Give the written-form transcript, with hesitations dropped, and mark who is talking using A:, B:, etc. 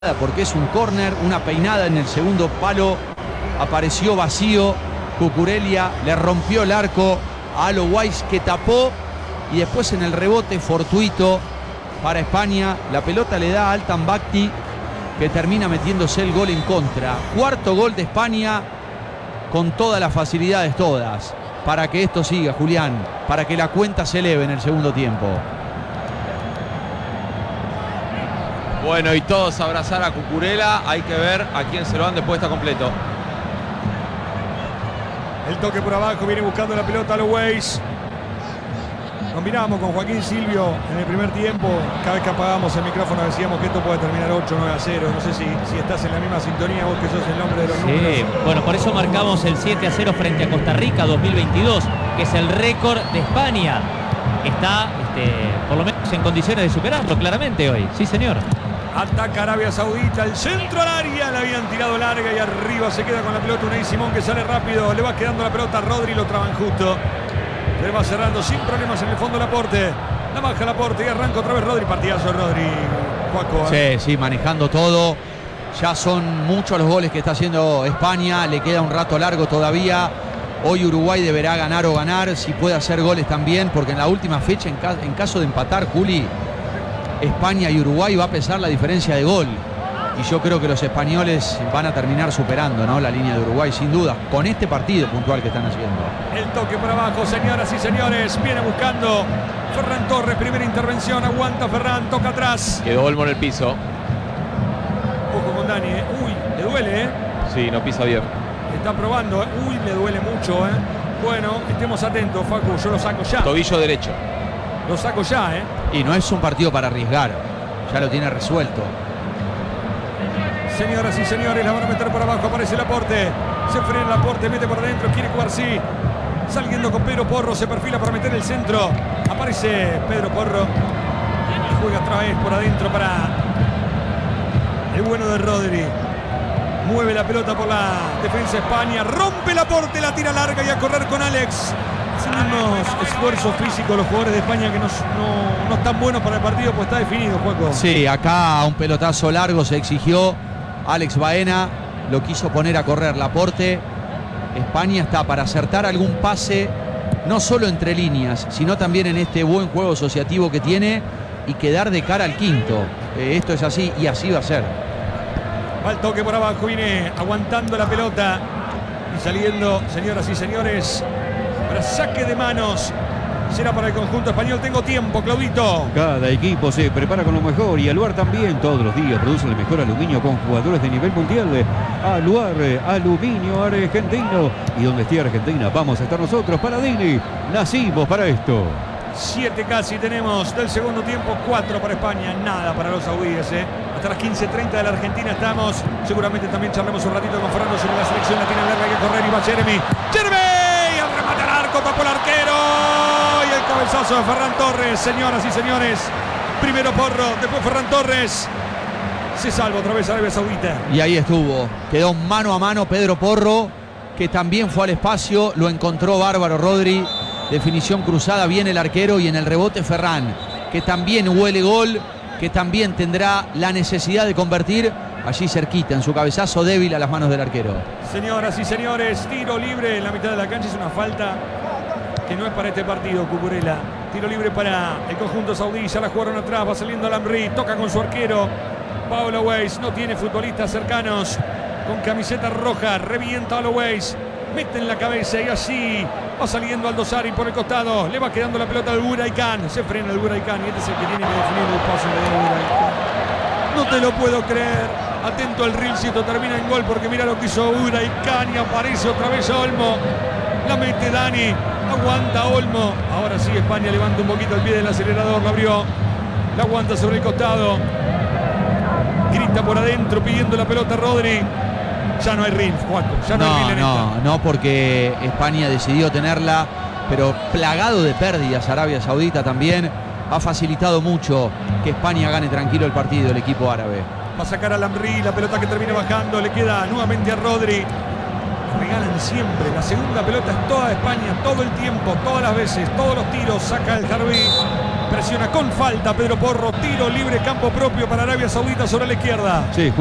A: porque es un córner, una peinada en el segundo palo, apareció vacío, Cucurella le rompió el arco a Alois, que tapó, y después en el rebote fortuito para España, la pelota le da a Altan Bakhti, que termina metiéndose el gol en contra. Cuarto gol de España con todas las facilidades, todas, para que esto siga, Julián, para que la cuenta se eleve en el segundo tiempo.
B: Bueno, y todos a abrazar a Cucurella. Hay que ver a quién se lo dan después, está completo.
C: El toque por abajo, viene buscando la pelota Alois. Nos miramos con Joaquín Silvio en el primer tiempo. Cada vez que apagábamos el micrófono decíamos que esto puede terminar 8-9-0. No sé si estás en la misma sintonía, vos que sos el hombre de los números.
D: Sí, bueno, por eso marcamos el 7-0 frente a Costa Rica 2022, que es el récord de España. Está, por lo menos en condiciones de superarlo claramente hoy. Sí, señor.
C: Ataca Arabia Saudita, el centro al área, la habían tirado larga y arriba se queda con la pelota Unai Simón, que sale rápido, le va quedando la pelota a Rodri, lo traban justo. Le va cerrando sin problemas en el fondo Laporte. La baja Laporte y arranca otra vez Rodri. Partidazo Rodri, Juaco.
A: Sí, manejando todo. Ya son muchos los goles que está haciendo España. Le queda un rato largo todavía. Hoy Uruguay deberá ganar o ganar. Si puede hacer goles también, porque en la última fecha, en caso de empatar, Juli, España y Uruguay va a pesar la diferencia de gol. Y yo creo que los españoles van a terminar superando, ¿no?, la línea de Uruguay, sin duda, con este partido puntual que están haciendo.
C: El toque por abajo, señoras y señores. Viene buscando Ferran Torres, primera intervención. Aguanta Ferran, toca atrás.
B: Quedó Olmo en el piso.
C: Ojo con Dani, Uy, le duele,
B: Sí, no pisa bien.
C: Está probando, Uy, le duele mucho, Bueno, estemos atentos, Facu, yo lo saco ya.
B: Tobillo derecho.
C: Lo saco ya,
A: Y no es un partido para arriesgar. Ya lo tiene resuelto.
C: Señoras y señores, la van a meter por abajo, aparece Laporte, se frena Laporte, mete por adentro, quiere Cuarsí, saliendo con Pedro Porro, se perfila para meter el centro, aparece Pedro Porro y juega otra vez por adentro para el bueno de Rodri. Mueve la pelota por la defensa de España, rompe Laporte, la tira larga y a correr con Alex. Hacen unos esfuerzos físicos los jugadores de España que no están buenos para el partido, pues está definido, Juaco.
A: Sí, acá un pelotazo largo se exigió Alex Baena, lo quiso poner a correr Laporte. España está para acertar algún pase, no solo entre líneas, sino también en este buen juego asociativo que tiene y quedar de cara al quinto. Esto es así y así va a ser.
C: Va el toque por abajo, viene aguantando la pelota y saliendo, señoras y señores, para saque de manos. Será para el conjunto español. Tengo tiempo, Claudito.
E: Cada equipo se prepara con lo mejor y Aluar también todos los días produce el mejor aluminio con jugadores de nivel mundial. Aluar, aluminio argentino. Y donde esté Argentina vamos a estar nosotros. Paladini, nacimos para esto.
C: 7 casi tenemos del segundo tiempo, 4 para España, nada para los saudíes. Hasta las 15:30 de la Argentina estamos. Seguramente también charlemos un ratito con Fernando sobre la selección latina. Larga, hay que correr y va Jeremy. ¡Jeremy! Al remate al arco, tapó el arquero. Y el cabezazo de Ferran Torres, señoras y señores. Primero Porro, después Ferran Torres. Se salva otra vez Arabia Saudita.
A: Y ahí estuvo. Quedó mano a mano Pedro Porro, que también fue al espacio. Lo encontró bárbaro Rodri. Definición cruzada, viene el arquero y en el rebote Ferran, que también huele gol, que también tendrá la necesidad de convertir allí cerquita, en su cabezazo débil a las manos del arquero.
C: Señoras y señores, tiro libre en la mitad de la cancha. Es una falta que no es para este partido, Cucurella. Tiro libre para el conjunto saudí. Ya la jugaron atrás, va saliendo Lamri, toca con su arquero. Pablo Weiss no tiene futbolistas cercanos con camiseta roja. Revienta a Weiss, mete en la cabeza y así va saliendo Aldo Sari por el costado. Le va quedando la pelota al Buraycán. Se frena el Buraycán y este es el que tiene que definir el pase de Buraycán. No te lo puedo creer. Atento al Rilcito, termina en gol porque mira lo que hizo Buraycán y aparece otra vez Olmo. La mete Dani, aguanta Olmo. Ahora sí España levanta un poquito el pie del acelerador, lo abrió. La aguanta sobre el costado. Grita por adentro pidiendo la pelota Rodri. Ya no hay ring, Juaco. Ya no hay ring en esta.
A: No, porque España decidió tenerla, pero plagado de pérdidas. Arabia Saudita también ha facilitado mucho que España gane tranquilo el partido, el equipo árabe.
C: Va a sacar a Lamri, la pelota que termina bajando, le queda nuevamente a Rodri. Regalan siempre, la segunda pelota es toda de España, todo el tiempo, todas las veces, todos los tiros, saca el Harvey. Presiona con falta Pedro Porro. Tiro libre, campo propio para Arabia Saudita sobre la izquierda.
E: Sí,